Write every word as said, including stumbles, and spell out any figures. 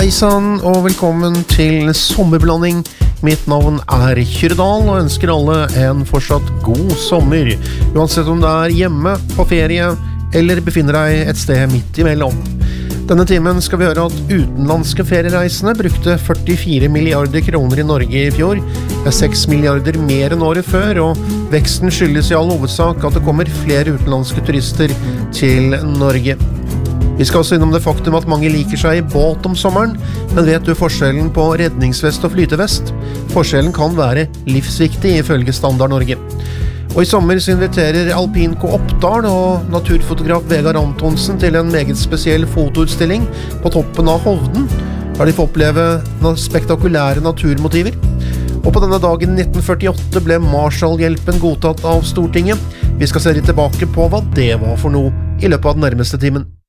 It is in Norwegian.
Hei sann og velkommen til Sommerblanding. Mitt navn er Kyrdal og ønsker alle en fortsatt god sommer. Uansett om du er hjemme, på ferie eller befinner deg et sted midt imellom. Denne timen skal vi høre at utenlandske feriereisende brukte førtifire milliarder kroner i Norge i fjor. Det er seks milliarder mer enn året før, og veksten skyldes i all hovedsak at det kommer flere utenlandske turister til Norge. Vi skal også innom det faktum at mange liker seg i båt om sommeren, men vet du forskjellen på redningsvest og flytevest? Forskjellen kan være livsviktig ifølge Standard Norge. Og i sommer så inviterer Alpinco Oppdal og naturfotograf Vegard Antonsen til en meget spesiell fotoutstilling på toppen av Hovden, der de får oppleve spektakulære naturmotiver. Og på denne dagen nitten førtiåtte ble Marshallhjelpen godtatt av Stortinget. Vi skal se litt tilbake på hva det var for noe i løpet av den nærmeste timen.